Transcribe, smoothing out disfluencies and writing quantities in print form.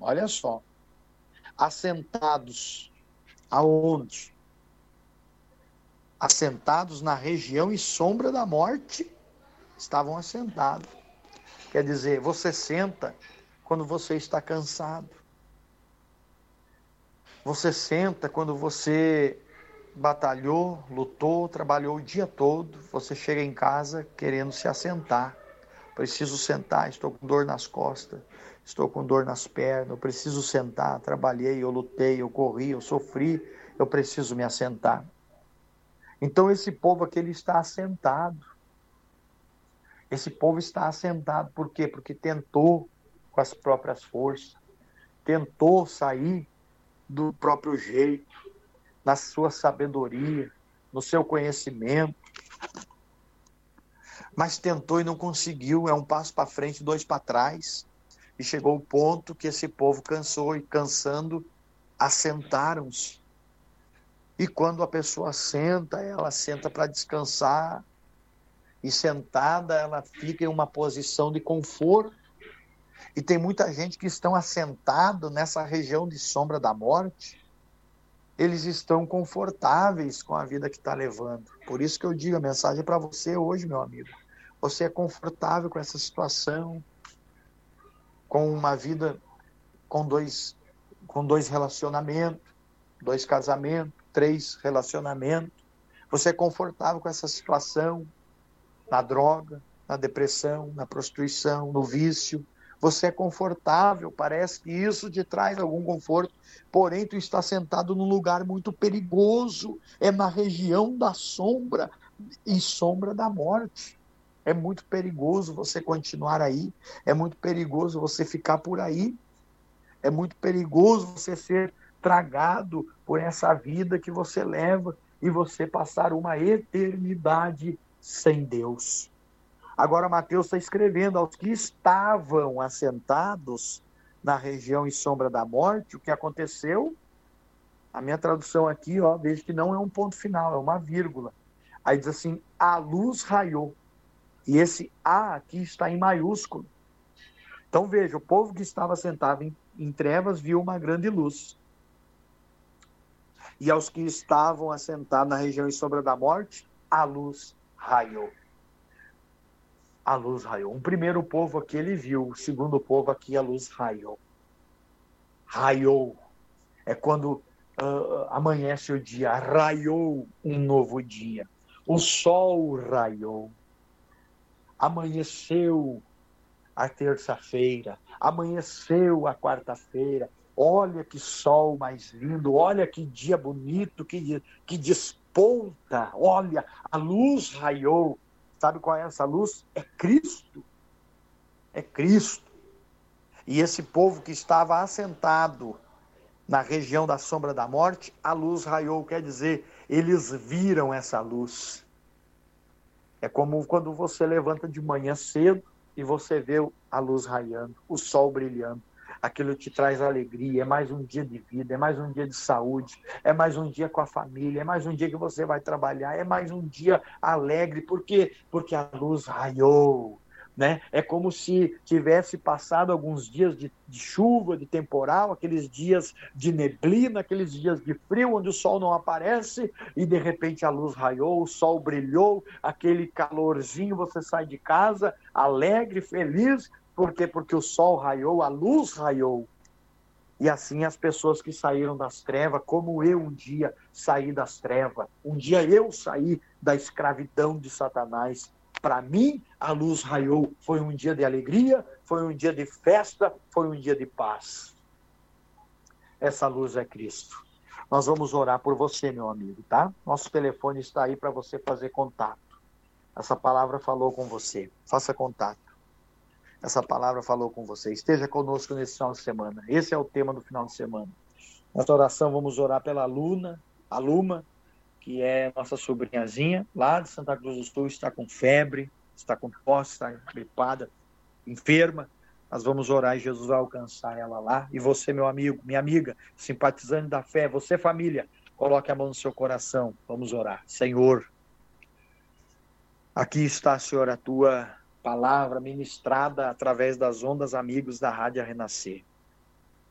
olha só, assentados aonde? Assentados na região e sombra da morte, estavam assentados. Quer dizer, você senta quando você está cansado. Você senta quando você batalhou, lutou, trabalhou o dia todo. Você chega em casa querendo se assentar. Preciso sentar, estou com dor nas costas, estou com dor nas pernas, eu preciso sentar, trabalhei, eu lutei, eu corri, eu sofri, eu preciso me assentar. Então esse povo aqui, ele está assentado. Esse povo está assentado, por quê? Porque tentou com as próprias forças, tentou sair do próprio jeito, na sua sabedoria, no seu conhecimento, mas tentou e não conseguiu, é um passo para frente, dois para trás, e chegou o ponto que esse povo cansou, e cansando, assentaram-se. E quando a pessoa senta, ela senta para descansar, e sentada ela fica em uma posição de conforto. E tem muita gente que estão assentados nessa região de sombra da morte. Eles estão confortáveis com a vida que está levando. Por isso que eu digo a mensagem para você hoje, meu amigo. Você é confortável com essa situação, com uma vida com dois relacionamentos, 2 casamentos, 3 relacionamentos. Você é confortável com essa situação, na droga, na depressão, na prostituição, no vício. Você é confortável, parece que isso te traz algum conforto, porém tu está sentado num lugar muito perigoso, é na região da sombra e sombra da morte. É muito perigoso você continuar aí, é muito perigoso você ficar por aí, é muito perigoso você ser tragado por essa vida que você leva e você passar uma eternidade sem Deus. Agora Mateus está escrevendo aos que estavam assentados na região e sombra da morte, o que aconteceu. A minha tradução aqui, veja que não é um ponto final, é uma vírgula. Aí diz assim, a luz raiou. E esse A aqui está em maiúsculo. Então veja, o povo que estava sentado em trevas viu uma grande luz. E aos que estavam assentados na região e sombra da morte, a luz raiou. A luz raiou. Um primeiro povo aqui ele viu, o segundo povo aqui a luz raiou. Raiou. É quando amanhece o dia, raiou um novo dia. O sol raiou. Amanheceu a terça-feira, amanheceu a quarta-feira. Olha que sol mais lindo, olha que dia bonito, que desponta. Olha, a luz raiou. Sabe qual é essa luz? É Cristo. É Cristo. E esse povo que estava assentado na região da sombra da morte, a luz raiou, quer dizer, eles viram essa luz. É como quando você levanta de manhã cedo e você vê a luz raiando, o sol brilhando. Aquilo te traz alegria, é mais um dia de vida, é mais um dia de saúde, é mais um dia com a família, é mais um dia que você vai trabalhar, é mais um dia alegre. Por quê? Porque a luz raiou, né? É como se tivesse passado alguns dias de chuva, de temporal, aqueles dias de neblina, aqueles dias de frio, onde o sol não aparece, e de repente a luz raiou, o sol brilhou, aquele calorzinho, você sai de casa alegre, feliz. Por quê? Porque o sol raiou, a luz raiou. E assim as pessoas que saíram das trevas, como eu um dia saí das trevas, um dia eu saí da escravidão de Satanás. Para mim, a luz raiou. Foi um dia de alegria, foi um dia de festa, foi um dia de paz. Essa luz é Cristo. Nós vamos orar por você, meu amigo, tá? Nosso telefone está aí para você fazer contato. Essa palavra falou com você. Faça contato. Essa palavra falou com você. Esteja conosco nesse final de semana. Esse é o tema do final de semana. Nessa oração vamos orar pela a Luma, que é nossa sobrinhazinha, lá de Santa Cruz do Sul, está com febre, está com tosse, está gripada, enferma. Nós vamos orar e Jesus vai alcançar ela lá. E você, meu amigo, minha amiga, simpatizante da fé, você, família, coloque a mão no seu coração. Vamos orar. Senhor, aqui está, Senhor, a tua palavra ministrada através das ondas amigos da Rádio Renascer.